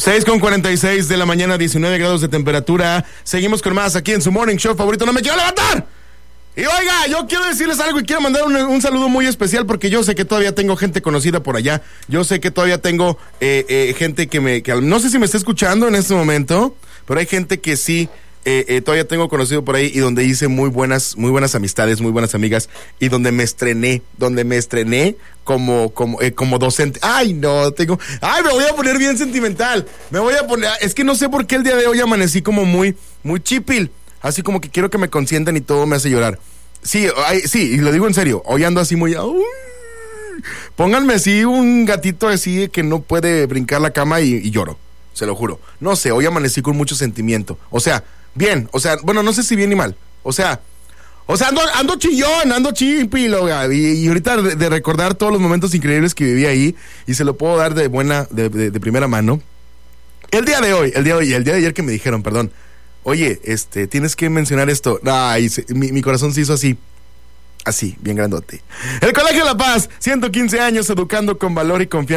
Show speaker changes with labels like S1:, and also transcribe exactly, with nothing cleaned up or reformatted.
S1: seis con cuarenta y seis de la mañana, diecinueve grados de temperatura. Seguimos con más aquí en su morning show favorito. ¡No me quiero levantar! Y oiga, yo quiero decirles algo y quiero mandar un, un saludo muy especial porque yo sé que todavía tengo gente conocida por allá. Yo sé que todavía tengo eh, eh, gente que me... Que no sé si me está escuchando en este momento, pero hay gente que sí... Eh, eh, todavía tengo conocido por ahí y donde hice muy buenas, muy buenas amistades, muy buenas amigas y donde me estrené, donde me estrené como, como, eh, como docente. Ay, no, tengo, ay, me voy a poner bien sentimental, me voy a poner, es que no sé por qué el día de hoy amanecí como muy, muy chipil, así como que quiero que me consientan y todo me hace llorar. Sí, ay, sí, y lo digo en serio, hoy ando así muy, uy, pónganme así un gatito así que no puede brincar la cama y, y lloro, se lo juro. No sé, hoy amanecí con mucho sentimiento, o sea, bien, o sea, bueno, no sé si bien ni mal. O sea, o sea, ando, ando chillón, ando chipilo, y, y ahorita de, de recordar todos los momentos increíbles que viví ahí, y se lo puedo dar de buena, de, de, de primera mano. El día de hoy, el día de hoy, el día de ayer que me dijeron, perdón, oye, este, tienes que mencionar esto. Ay, se, mi, mi corazón se hizo así. Así, bien grandote. El Colegio La Paz, ciento quince años educando con valor y confianza.